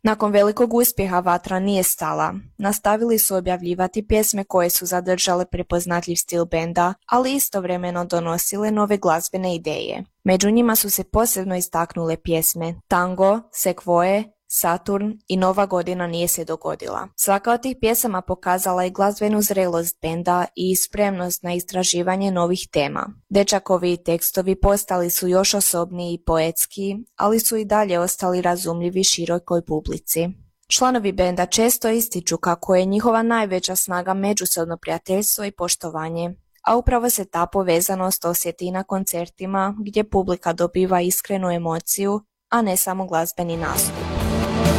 Nakon velikog uspjeha Vatra nije stala. Nastavili su objavljivati pjesme koje su zadržale prepoznatljiv stil benda, ali istovremeno donosile nove glazbene ideje. Među njima su se posebno istaknule pjesme Tango, Sekvoje, Saturn i Nova godina nije se dogodila. Svaka od tih pjesama pokazala je glazbenu zrelost benda i spremnost na istraživanje novih tema. Dečakovi tekstovi postali su još osobniji i poetski, ali su i dalje ostali razumljivi širokoj publici. Članovi benda često ističu kako je njihova najveća snaga međusobno prijateljstvo i poštovanje, a upravo se ta povezanost osjeti na koncertima gdje publika dobiva iskrenu emociju, a ne samo glazbeni nastup.